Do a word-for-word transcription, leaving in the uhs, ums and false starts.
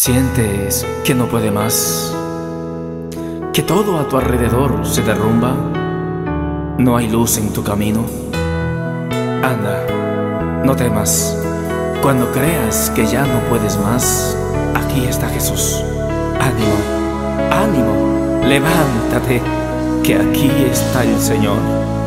Sientes que no puede más, que todo a tu alrededor se derrumba, no hay luz en tu camino. Anda, no temas, cuando creas que ya no puedes más, aquí está Jesús. Ánimo, ánimo, levántate, que aquí está el Señor.